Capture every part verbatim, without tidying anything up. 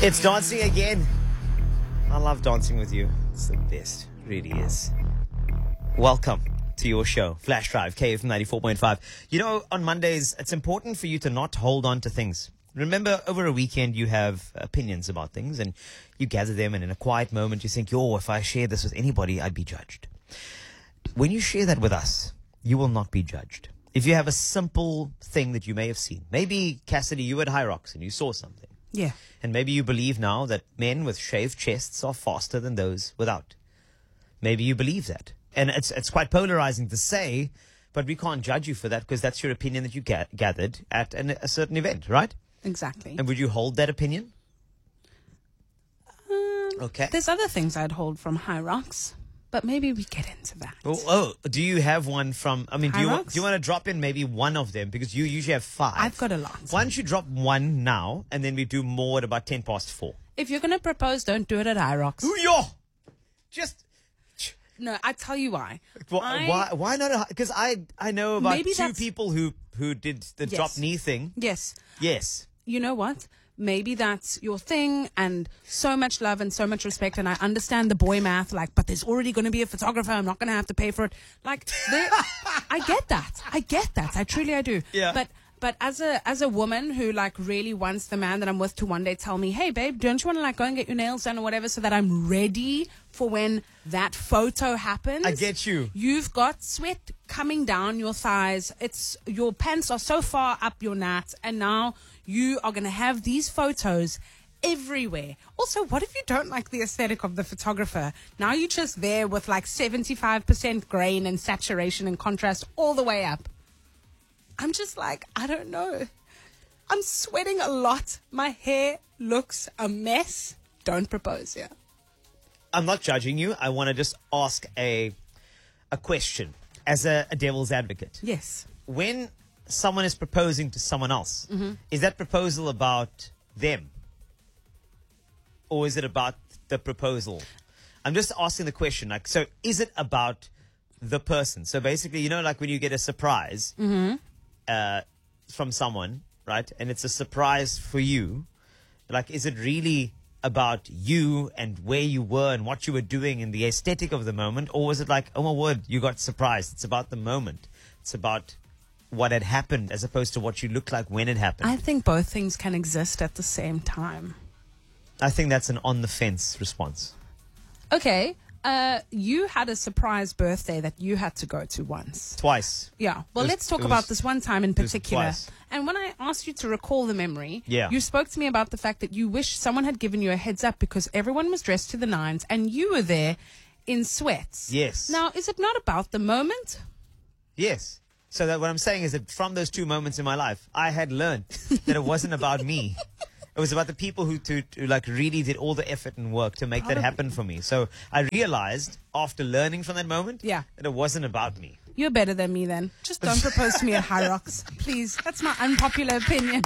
It's dancing again. I love dancing with you. It's the best. It really is. Welcome to your show, Flash Drive, K F M ninety-four point five. You know, on Mondays, it's important for you to not hold on to things. Remember, over a weekend, you have opinions about things and you gather them, and in a quiet moment, you think, yo, if I share this with anybody, I'd be judged. When you share that with us, you will not be judged. If you have a simple thing that you may have seen, maybe, Cassidy, you were at High Rocks and you saw something. Yeah. And maybe you believe now that men with shaved chests are faster than those without. Maybe you believe that. And it's it's quite polarizing to say, but we can't judge you for that because that's your opinion that you ga- gathered at an, a certain event, right? Exactly. And would you hold that opinion? Um, Okay. There's other things I'd hold from High Rocks, but maybe we get into that. Oh, oh, do you have one from, I mean, do High you, want, Rocks? do you want to drop in maybe one of them? Because you usually have five. I've got a lot. Why don't you drop one now, and then we do more at about ten past four? If you're going to propose, don't do it at High Rocks. Ooh, yo! Just... No, I tell you why. Why? I- Why, why not? Because I I know about Maybe two that's- people who who did the Yes. drop knee thing. Yes. Yes. You know what? Maybe that's your thing, and so much love and so much respect, and I understand the boy math, like, but there's already going to be a photographer, I'm not going to have to pay for it. Like, there- I get that. I get that. I truly, I do. Yeah. But but as a as a woman who, like, really wants the man that I'm with to one day tell me, hey, babe, don't you want to, like, go and get your nails done or whatever, so that I'm ready for when that photo happens? I get you. You've got sweat coming down your thighs. It's your pants are so far up your nut, and now you are going to have these photos everywhere. Also, what if you don't like the aesthetic of the photographer? Now you're just there with like seventy-five percent grain and saturation and contrast all the way up. I'm just like, I don't know. I'm sweating a lot. My hair looks a mess. Don't propose, yeah. I'm not judging you. I want to just ask a a question as a, a devil's advocate. Yes. When someone is proposing to someone else, is that proposal about them? Or is it about the proposal? I'm just asking the question. Like, so is it about the person? So basically, you know, like when you get a surprise uh, from someone, right? And it's a surprise for you. Like, is it really about you and where you were and what you were doing and the aesthetic of the moment? Or was it like, oh my word, you got surprised? It's about the moment. It's about what had happened as opposed to what you look like when it happened. I think both things can exist at the same time. I think that's an on the fence response. Okay, uh, you had a surprise birthday that you had to go to once. Twice. Yeah. Well, It was- let's talk it about was- this one time in was particular. twice. And when I asked you to recall the memory, Yeah. you spoke to me about the fact that you wish someone had given you a heads up because everyone was dressed to the nines and you were there in sweats. Yes. Now, is it not about the moment? Yes. So that what I'm saying is that from those two moments in my life, I had learned that it wasn't about me. It was about the people who, to, to like really did all the effort and work to make that Probably. happen for me. So I realized after learning from that moment Yeah. that it wasn't about me. You're better than me then. Just don't propose to me at High Rocks, please. That's my unpopular opinion.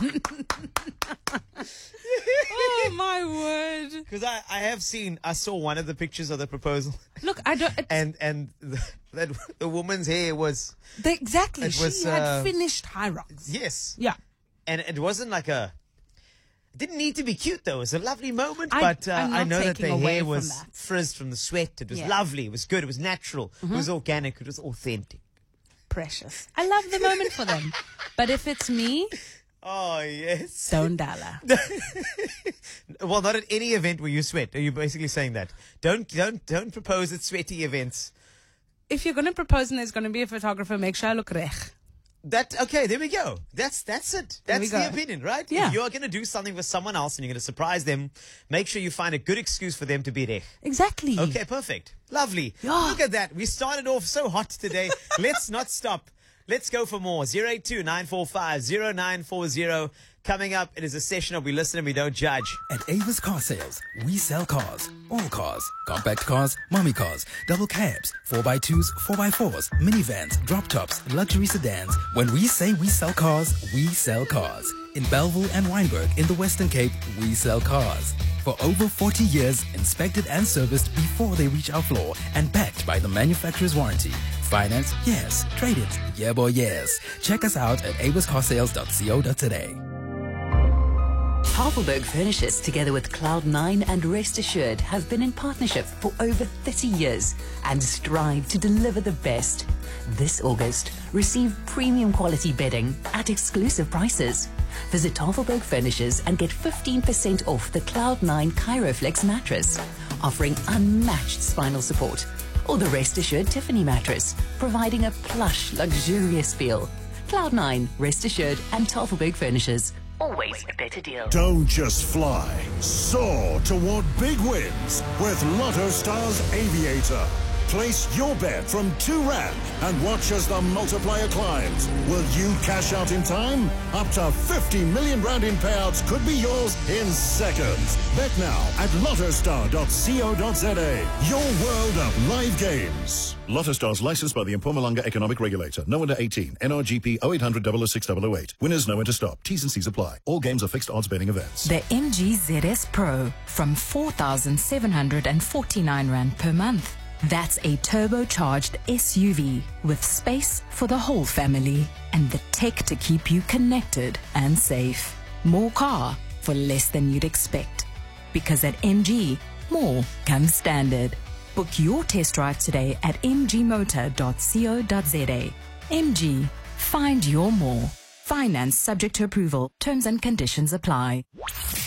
Oh, my word. Because I, I have seen, I saw one of the pictures of the proposal Look, I don't... and, and the, that, the woman's hair was, They, exactly. It She was, had uh, finished High Rocks. yes. Yeah. And it wasn't like a, it didn't need to be cute though. It was a lovely moment, I- but uh, I'm not I know that the taking away hair from was that. frizzed from the sweat. It was Yeah. lovely. It was good. It was natural. Mm-hmm. It was organic. It was authentic. Precious. I love the moment for them. But if it's me, Oh, yes. don't dollar. Well, not at any event where you sweat. Are you basically saying that? Don't, don't, don't propose at sweaty events. If you're going to propose and there's going to be a photographer, make sure I look reg. That, okay, there we go. That's, that's it. There we That's the go. opinion, right? Yeah. If you're going to do something for someone else and you're going to surprise them, make sure you find a good excuse for them to be there. Exactly. Okay, perfect. Lovely. Yeah. Look at that. We started off so hot today. Let's not stop. Let's go for more. zero eight two nine four five zero nine four zero. Coming up, it is a session of We Listen and We Don't Judge. At Avis Car Sales, we sell cars. All cars. Compact cars, mommy cars, double cabs, four by twos, four by fours, minivans, drop tops, luxury sedans. When we say we sell cars, we sell cars. In Belleville and Wynberg in the Western Cape, we sell cars. For over forty years, inspected and serviced before they reach our floor and backed by the manufacturer's warranty. Finance? Yes. Trade-ins? Yeah, boy, yes. Check us out at avis car sales dot co dot za. Tafelberg Furnishes, together with Cloud nine and Rest Assured, have been in partnership for over thirty years and strive to deliver the best. This August, receive premium quality bedding at exclusive prices. Visit Tafelberg Furnishes and get fifteen percent off the Cloud nine Chiroflex mattress, offering unmatched spinal support, or the Rest Assured Tiffany mattress, providing a plush, luxurious feel. Cloud nine, Rest Assured, and Tafelberg Furnishes. Always a better deal. Don't just fly. Soar toward big wins with Lotto Stars Aviator. Place your bet from two rand and watch as the multiplier climbs. Will you cash out in time? Up to fifty million rand in payouts could be yours in seconds. Bet now at lottostar dot co dot za. Your world of live games. Lotto Stars licensed by the Mpumalanga Economic Regulator. No under eighteen. N R G P oh eight hundred, double oh six, double oh eight. Winners know when to stop. T's and C's apply. All games are fixed odds betting events. The M G Z S Pro from four thousand seven hundred forty-nine rand per month. That's a turbocharged S U V with space for the whole family and the tech to keep you connected and safe. More car for less than you'd expect. Because at M G, more comes standard. Book your test drive today at m g motor dot co dot za. M G, find your more. Finance subject to approval. Terms and conditions apply.